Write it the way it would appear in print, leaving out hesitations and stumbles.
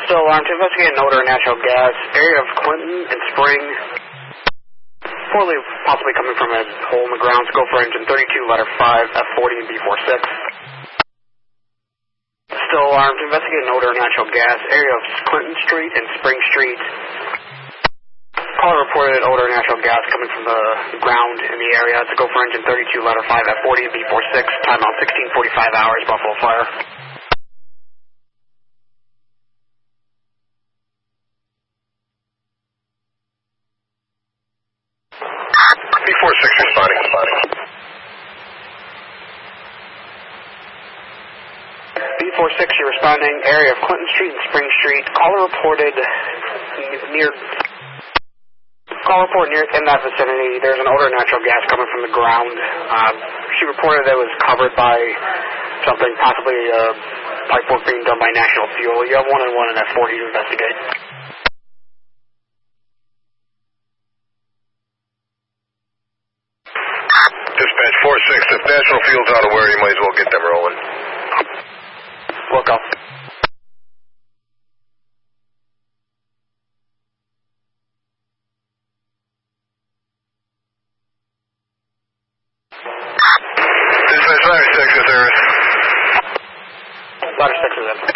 Still alarmed to investigate an odor of natural gas. Area of Clinton and Spring. Poorly possibly coming from a hole in the ground. Go for engine 32, letter 5, F40 and B46. Still alarmed to investigate an odor of natural gas. Area of Clinton Street and Spring Street. Caller reported odor of natural gas coming from the ground in the area. To go for engine 32, letter 5, F40 and B46. Timeout 16:45 hours, Buffalo Fire. B46 responding. B46, you're responding. Area of Clinton Street and Spring Street. Caller reported in that vicinity. There's an odor of natural gas coming from the ground. She reported that it was covered by something, possibly pipe work being done by National Fuel. You have 1-1 and F40 to investigate. Dispatch 46, if National Fuel's out of where, you might as well get them rolling. We'll go. Dispatch ladder 6 is there. Ladder 6 is in.